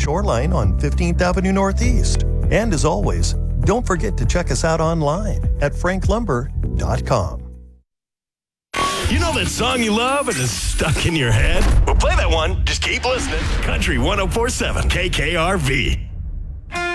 Shoreline on 15th Avenue Northeast. And as always, don't forget to check us out online at franklumber.com. You know that song you love and is stuck in your head? Well, play that one. Just keep listening. Country 104.7 KKRV.